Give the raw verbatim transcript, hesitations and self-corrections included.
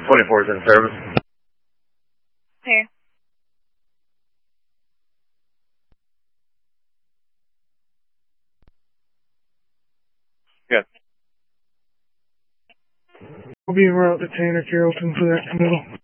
twenty-four is in service. Here. Good. We'll be en route to Tanner Carrollton for that middle.